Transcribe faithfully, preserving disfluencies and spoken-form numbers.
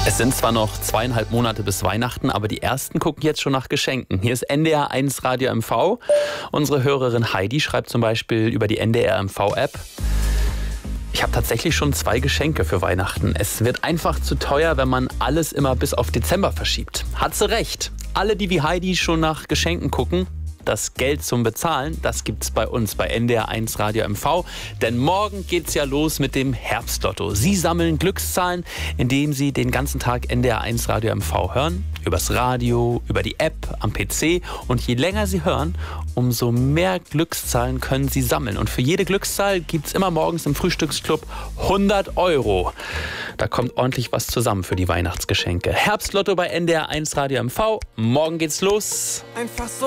Es sind zwar noch zweieinhalb Monate bis Weihnachten, aber die ersten gucken jetzt schon nach Geschenken. Hier ist N D R eins Radio M V. Unsere Hörerin Heidi schreibt zum Beispiel über die N D R M V-App: Ich habe tatsächlich schon zwei Geschenke für Weihnachten. Es wird einfach zu teuer, wenn man alles immer bis auf Dezember verschiebt. Hat sie recht. Alle, die wie Heidi schon nach Geschenken gucken, das Geld zum Bezahlen, das gibt's bei uns bei N D R eins Radio M V. Denn morgen geht's ja los mit dem Herbstlotto. Sie sammeln Glückszahlen, indem Sie den ganzen Tag N D R eins Radio M V hören. Übers Radio, über die App, am P C. Und je länger Sie hören, umso mehr Glückszahlen können Sie sammeln. Und für jede Glückszahl gibt's immer morgens im Frühstücksclub hundert Euro. Da kommt ordentlich was zusammen für die Weihnachtsgeschenke. Herbstlotto bei N D R eins Radio M V. Morgen geht's los. Einfach so